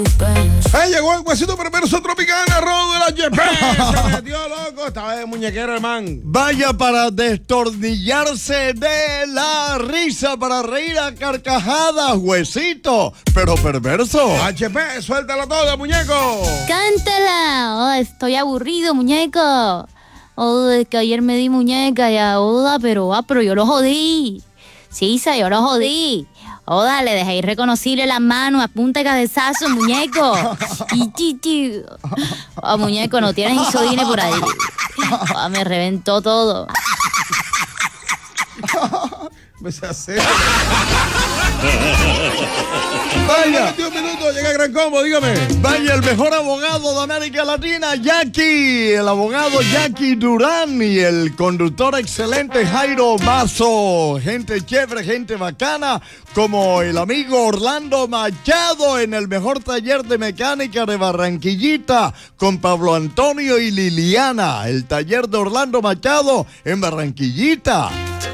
Llegó el huesito perverso tropical, arroz de la YP. Se metió loco, estaba de muñequero, hermano. Vaya para destornillarse de la risa, para reír a carcajadas, huesito, pero perverso. HP, suéltalo todo, muñeco. ¡Cántala! Oh, estoy aburrido, muñeco. Oh, es que ayer me di muñeca y ahora, pero yo lo jodí. Sí, yo lo jodí. Oda, le dejé irreconocible las manos a punta de cabezazo, muñeco. Oh, muñeco, no tienes isodine por ahí. Oh, me reventó todo. Empecé a hacer. Vaya. 21 minutos, llega Gran Combo, dígame. Vaya, el mejor abogado de América Latina, Jackie, el abogado Jackie Durán y el conductor excelente Jairo Mazo. Gente chévere, gente bacana, como el amigo Orlando Machado en el mejor taller de mecánica de Barranquillita, con Pablo Antonio y Liliana. El taller de Orlando Machado en Barranquillita.